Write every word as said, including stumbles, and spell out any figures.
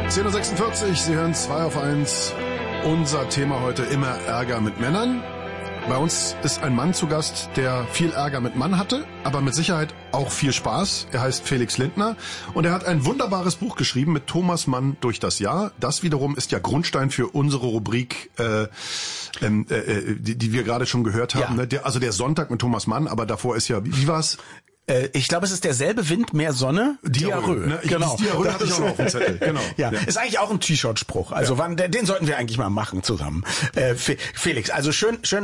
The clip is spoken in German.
zehn Uhr sechsundvierzig, Sie hören zwei auf eins. Unser Thema heute immer Ärger mit Männern. Bei uns ist ein Mann zu Gast, der viel Ärger mit Mann hatte, aber mit Sicherheit auch viel Spaß. Er heißt Felix Lindner und er hat ein wunderbares Buch geschrieben mit Thomas Mann durch das Jahr. Das wiederum ist ja Grundstein für unsere Rubrik, äh, äh, äh, die, die wir gerade schon gehört haben. Ja. Ne? Der, also der Sonntag mit Thomas Mann, aber davor ist ja, wie, wie war's? Ich glaube, es ist derselbe Wind, mehr Sonne, Diarrhoe. Ne? Genau. Diarrhoe hatte ich auch noch auf dem Zettel. Genau. Ja, ja, ist eigentlich auch ein T-Shirt-Spruch. Also ja. wann, den sollten wir eigentlich mal machen zusammen. Äh, Felix, also schön, schön.